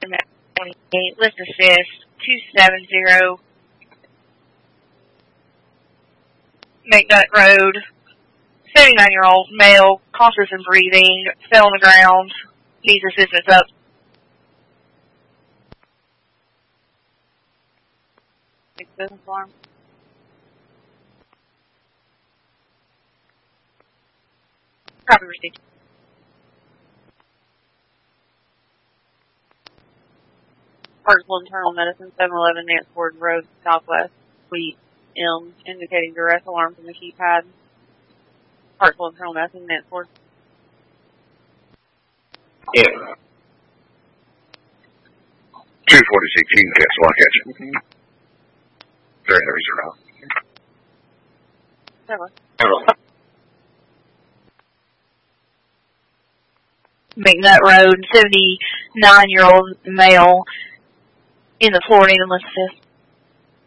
List assist 270 McNutt Road. 79-year-old male, cautious in breathing, fell on the ground, needs assistance up. Business alarm. Copy received. Hartsville Internal Medicine, 711 Nance Ford Road, Southwest, Suite M, indicating duress alarm from the keypad. Hartsville Internal Medicine, Nance Ford. Yeah. 246, you can catch the catch it. Very nervous or not. Hello. McNutt Road, 79-year-old male in the Florida Enlist Assist.